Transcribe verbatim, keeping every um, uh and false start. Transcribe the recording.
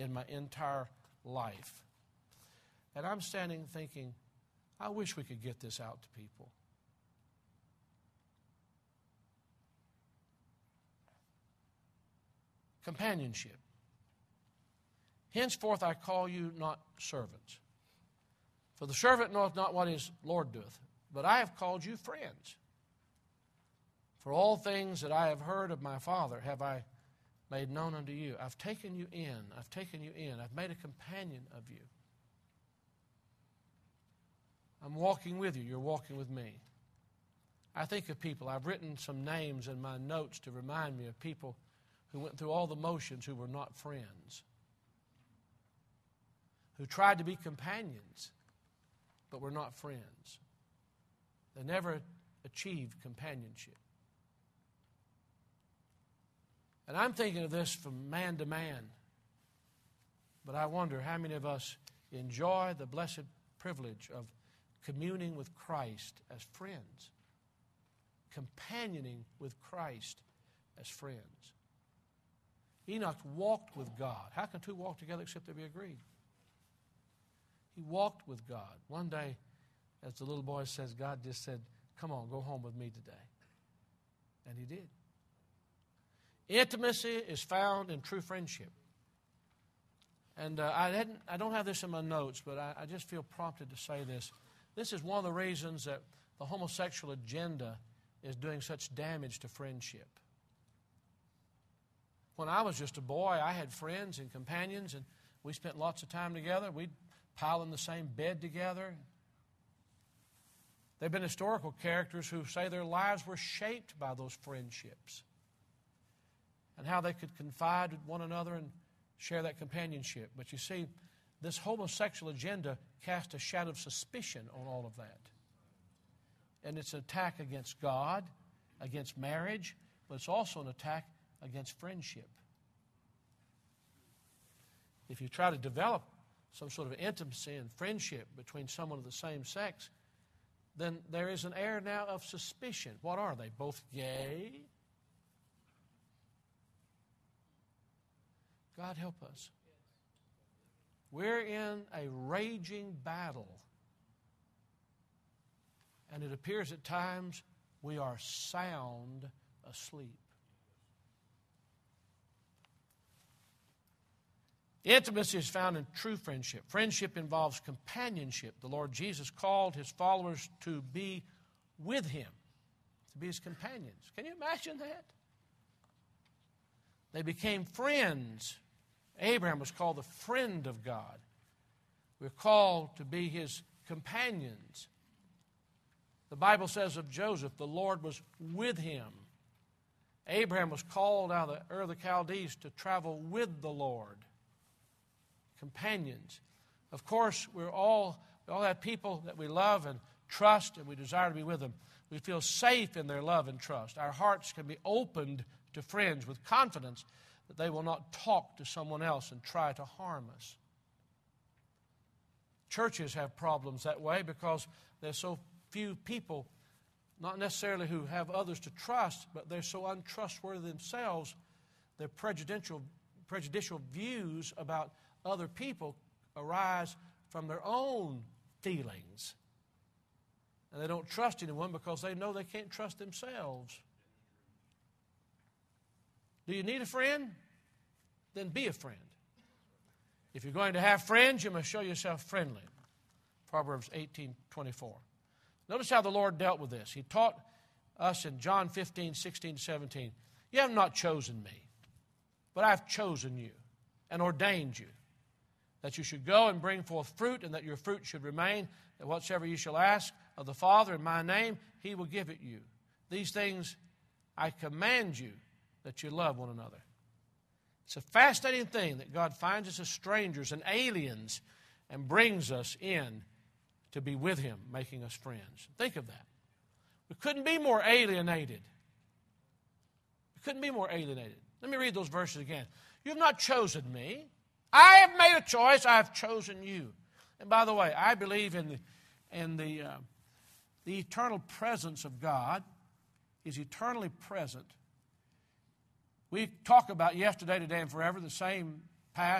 in my entire life. And I'm standing thinking, I wish we could get this out to people. Companionship. Henceforth I call you not servants. For the servant knoweth not what his Lord doeth, but I have called you friends. For all things that I have heard of my Father have I made known unto you. I've taken you in. I've taken you in. I've made a companion of you. I'm walking with you. You're walking with me. I think of people. I've written some names in my notes to remind me of people who went through all the motions who were not friends, who tried to be companions but were not friends. They never achieved companionship. And I'm thinking of this from man to man, but I wonder how many of us enjoy the blessed privilege of communing with Christ as friends, companioning with Christ as friends. Enoch walked with God. How can two walk together except they be agreed? He walked with God. One day, as the little boy says, God just said, come on, go home with me today. And he did. Intimacy is found in true friendship. And uh, I, hadn't, I don't have this in my notes, but I, I just feel prompted to say this. This is one of the reasons that the homosexual agenda is doing such damage to friendship. When I was just a boy, I had friends and companions, and we spent lots of time together. We'd pile in the same bed together. There have been historical characters who say their lives were shaped by those friendships and how they could confide with one another and share that companionship. But you see, this homosexual agenda casts a shadow of suspicion on all of that. And it's an attack against God, against marriage, but it's also an attack against friendship. If you try to develop some sort of intimacy and friendship between someone of the same sex, then there is an air now of suspicion. What are they? Both gay? God help us. We're in a raging battle. And it appears at times we are sound asleep. Intimacy is found in true friendship. Friendship involves companionship. The Lord Jesus called His followers to be with Him, to be His companions. Can you imagine that? They became friends. Abraham was called the friend of God. We're called to be His companions. The Bible says of Joseph, the Lord was with him. Abraham was called out of the Ur of the Chaldees to travel with the Lord. Companions. Of course, we're all, we all have people that we love and trust, and we desire to be with them. We feel safe in their love and trust. Our hearts can be opened to friends with confidence that they will not talk to someone else and try to harm us. Churches have problems that way because there's so few people, not necessarily who have others to trust, but they're so untrustworthy themselves. Their prejudicial, prejudicial views about other people arise from their own feelings. And they don't trust anyone because they know they can't trust themselves. Do you need a friend? Then be a friend. If you're going to have friends, you must show yourself friendly. Proverbs eighteen twenty-four. Notice how the Lord dealt with this. He taught us in John fifteen, sixteen, seventeen. You have not chosen me, but I have chosen you and ordained you, that you should go and bring forth fruit, and that your fruit should remain, that whatsoever you shall ask of the Father in my name, He will give it you. These things I command you, that you love one another. It's a fascinating thing that God finds us as strangers and aliens and brings us in to be with Him, making us friends. Think of that. We couldn't be more alienated. We couldn't be more alienated. Let me read those verses again. You have not chosen me. I have made a choice. I have chosen you. And by the way, I believe in the, in the, uh, the eternal presence of God. He's eternally present. We talk about yesterday, today, and forever, the same